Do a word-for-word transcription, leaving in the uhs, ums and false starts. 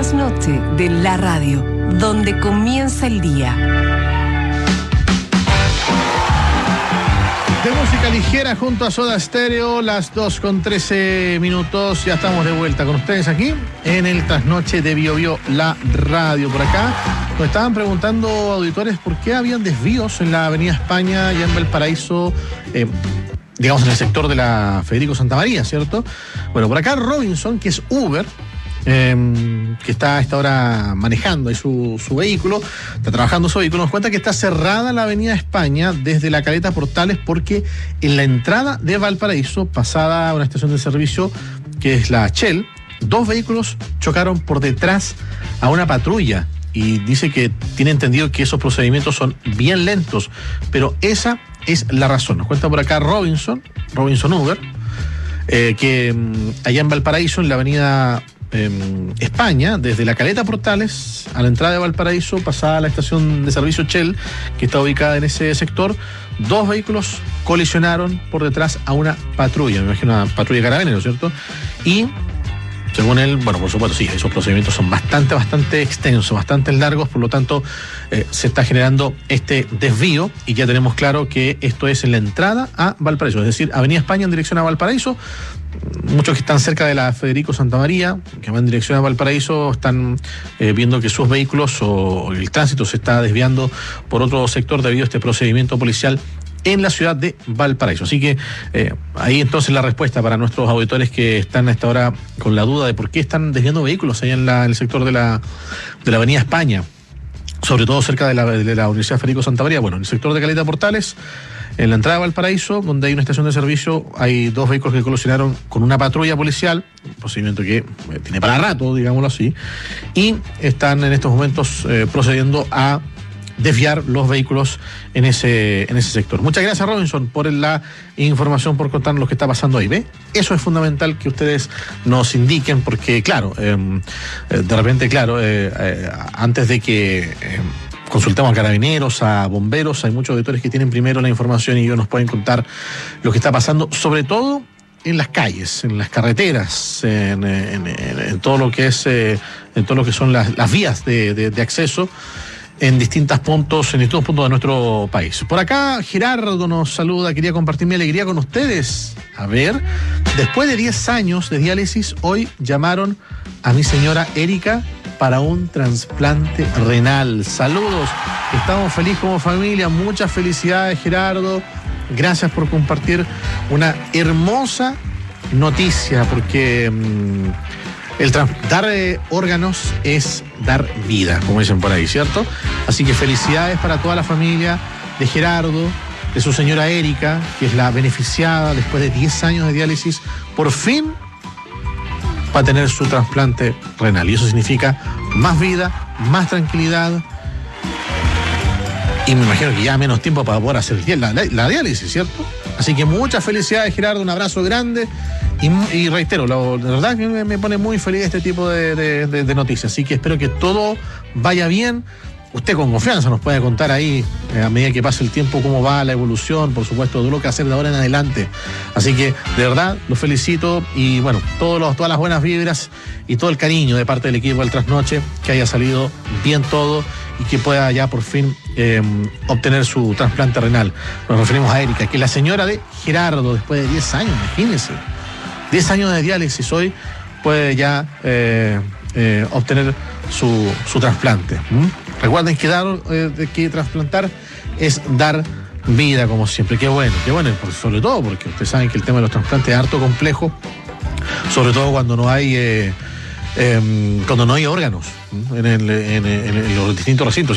trasnoche de la radio, donde comienza el día. De música ligera junto a Soda Stereo, las dos con trece minutos. Ya estamos de vuelta con ustedes aquí en el trasnoche de Bio Bio, la radio. Por acá nos estaban preguntando auditores por qué habían desvíos en la Avenida España y en Valparaíso, eh, digamos en el sector de la Federico Santamaría, ¿cierto? Bueno, por acá Robinson, que es Uber, Eh, que está a esta hora manejando ahí su, su vehículo, está trabajando su vehículo, nos cuenta que está cerrada la Avenida España desde la Caleta Portales porque en la entrada de Valparaíso, pasada a una estación de servicio que es la Shell, dos vehículos chocaron por detrás a una patrulla y dice que tiene entendido que esos procedimientos son bien lentos, pero esa es la razón. Nos cuenta por acá Robinson, Robinson Uber, eh, que um, allá en Valparaíso, en la Avenida Eh, España, desde la Caleta Portales a la entrada de Valparaíso, pasada a la estación de servicio Shell, que está ubicada en ese sector, dos vehículos colisionaron por detrás a una patrulla, me imagino una patrulla de carabineros, ¿cierto? Y según él, bueno, por supuesto, sí, esos procedimientos son bastante, bastante extensos, bastante largos, por lo tanto, eh, se está generando este desvío y ya tenemos claro que esto es en la entrada a Valparaíso, es decir, Avenida España en dirección a Valparaíso. Muchos que están cerca de la Federico Santamaría, que van en dirección a Valparaíso, están eh, viendo que sus vehículos o el tránsito se está desviando por otro sector debido a este procedimiento policial en la ciudad de Valparaíso. Así que eh, ahí entonces la respuesta para nuestros auditores que están a esta hora con la duda de por qué están desviando vehículos ahí en, la, en el sector de la, de la Avenida España, sobre todo cerca de la, de la Universidad Federico Santamaría. Bueno, en el sector de Caleta Portales, en la entrada de Valparaíso, donde hay una estación de servicio, hay dos vehículos que colisionaron con una patrulla policial, un procedimiento que eh, tiene para rato, digámoslo así, y están en estos momentos eh, procediendo a desviar los vehículos en ese, en ese sector. Muchas gracias, Robinson, por la información, por contarnos lo que está pasando ahí. ¿Ve? Eso es fundamental que ustedes nos indiquen, porque, claro, eh, de repente, claro, eh, eh, antes de que Eh, consultamos a carabineros, a bomberos, hay muchos auditores que tienen primero la información y ellos nos pueden contar lo que está pasando, sobre todo en las calles, en las carreteras, en, en, en, en todo lo que es, eh, en todo lo que son las, las vías de, de, de acceso en distintos puntos, en distintos puntos de nuestro país. Por acá Gerardo nos saluda, quería compartir mi alegría con ustedes. A ver, después de diez años de diálisis, hoy llamaron a mi señora Erika para un trasplante renal. Saludos, estamos felices como familia, muchas felicidades, Gerardo, gracias por compartir una hermosa noticia, porque mmm, el dar eh, órganos es dar vida, como dicen por ahí, ¿cierto? Así que felicidades para toda la familia de Gerardo, de su señora Erika, que es la beneficiada después de diez años de diálisis, por fin va a tener su trasplante renal. Y eso significa más vida, más tranquilidad y me imagino que ya menos tiempo para poder hacer la, la, la diálisis, ¿cierto? Así que muchas felicidades, Gerardo, un abrazo grande y, y reitero, lo, de verdad que me, me pone muy feliz este tipo de, de, de, de noticias. Así que espero que todo vaya bien. Usted con confianza nos puede contar ahí, eh, a medida que pase el tiempo, cómo va la evolución, por supuesto, de lo que hacer de ahora en adelante. Así que, de verdad, los felicito y, bueno, todos los, todas las buenas vibras y todo el cariño de parte del equipo del Trasnoche, que haya salido bien todo y que pueda ya por fin eh, obtener su trasplante renal. Nos referimos a Erika, que es la señora de Gerardo, después de diez años, imagínense. diez años de diálisis, hoy puede ya eh, eh, obtener su, su trasplante. ¿Mm? Recuerden que, dar, eh, que trasplantar es dar vida, como siempre. Qué bueno, qué bueno, sobre todo porque ustedes saben que el tema de los trasplantes es harto complejo, sobre todo cuando no hay eh, eh, cuando no hay órganos en, el, en, el, en los distintos recintos.